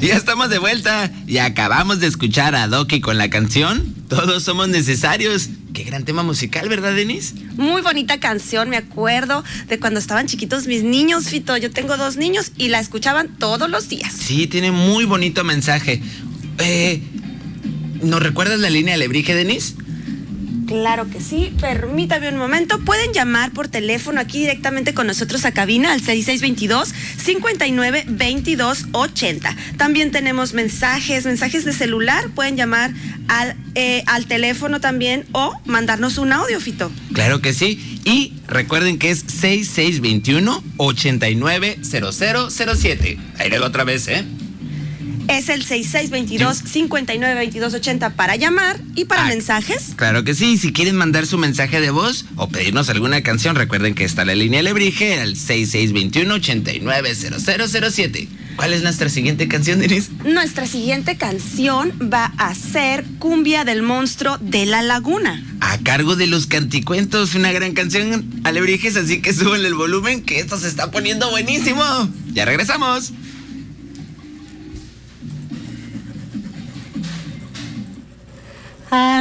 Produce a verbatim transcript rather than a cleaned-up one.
Ya estamos de vuelta y acabamos de escuchar a Doki con la canción Todos Somos Necesarios. Qué gran tema musical, ¿verdad, Denise? Muy bonita canción, me acuerdo de cuando estaban chiquitos mis niños, Fito. Yo tengo dos niños y la escuchaban todos los días. Sí, tiene muy bonito mensaje. Eh, ¿Nos recuerdas la línea Alebrije, Denise? Claro que sí, permítame un momento. Pueden llamar por teléfono aquí directamente con nosotros a cabina al seis seis dos dos, cinco nueve, dos dos ocho cero. También tenemos mensajes, mensajes de celular. Pueden llamar al, eh, al teléfono también o mandarnos un audio, Fito. Claro que sí. Y recuerden que es seis seis dos uno, ocho nueve cero cero cero siete. Ahí luego otra vez, ¿eh? Es el seis seis dos dos, cinco nueve, dos dos ocho cero para llamar y para ah, mensajes. Claro que sí. Si quieren mandar su mensaje de voz o pedirnos alguna canción, recuerden que está la línea Alebrije al seis seis dos uno, ocho nueve cero cero cero siete. ¿Cuál es nuestra siguiente canción, Denise? Nuestra siguiente canción va a ser Cumbia del Monstruo de la Laguna. A cargo de Los Canticuentos, una gran canción, Alebrijes, así que súbanle el volumen que esto se está poniendo buenísimo. Ya regresamos. Ah.